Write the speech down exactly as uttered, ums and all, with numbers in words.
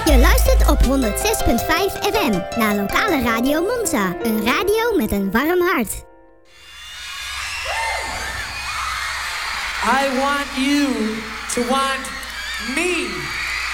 Je luistert op honderd zes punt vijf F M naar lokale Radio Monza. Een radio met een warm hart. I want you to want me.